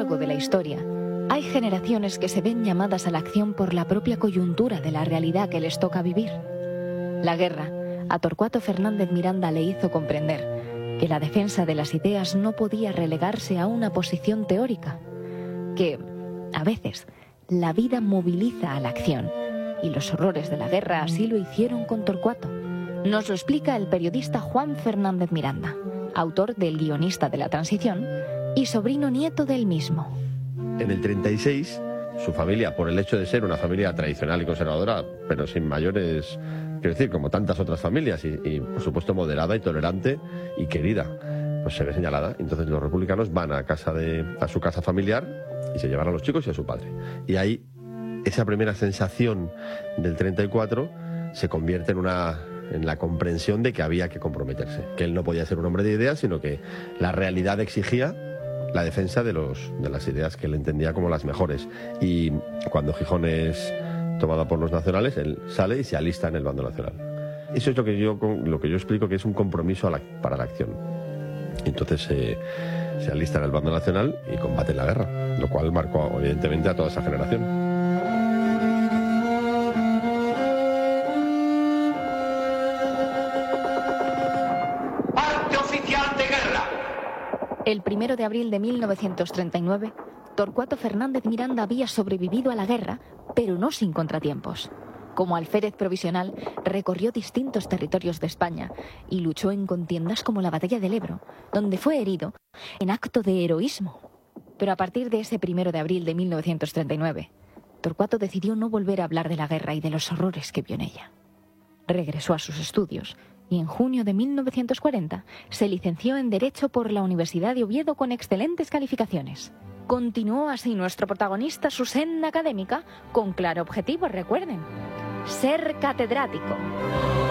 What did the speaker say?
largo de la historia, hay generaciones que se ven llamadas a la acción por la propia coyuntura de la realidad que les toca vivir. La guerra, a Torcuato Fernández Miranda le hizo comprender que la defensa de las ideas no podía relegarse a una posición teórica, que, a veces, la vida moviliza a la acción, y los horrores de la guerra así lo hicieron con Torcuato. Nos lo explica el periodista Juan Fernández Miranda, autor del Guionista de la Transición y sobrino nieto del mismo. En el 36, su familia, por el hecho de ser una familia tradicional y conservadora, pero sin mayores, quiero decir, como tantas otras familias, y por supuesto moderada y tolerante y querida, pues se ve señalada. Entonces los republicanos van a su casa familiar y se llevan a los chicos y a su padre. Y ahí, esa primera sensación del 34 se convierte en la comprensión de que había que comprometerse, que él no podía ser un hombre de ideas, sino que la realidad exigía la defensa de las ideas que él entendía como las mejores. Y cuando Gijón es tomada por los nacionales, él sale y se alista en el bando nacional. Eso es lo que yo explico que es un compromiso para la acción. Entonces se alista en el bando nacional y combate en la guerra, lo cual marcó evidentemente a toda esa generación. El 1 de abril de 1939, Torcuato Fernández Miranda había sobrevivido a la guerra, pero no sin contratiempos. Como alférez provisional, recorrió distintos territorios de España y luchó en contiendas como la Batalla del Ebro, donde fue herido en acto de heroísmo. Pero a partir de ese 1 de abril de 1939, Torcuato decidió no volver a hablar de la guerra y de los horrores que vio en ella. Regresó a sus estudios y en junio de 1940 se licenció en Derecho por la Universidad de Oviedo con excelentes calificaciones. Continuó así nuestro protagonista su senda académica con claro objetivo, recuerden: ser catedrático.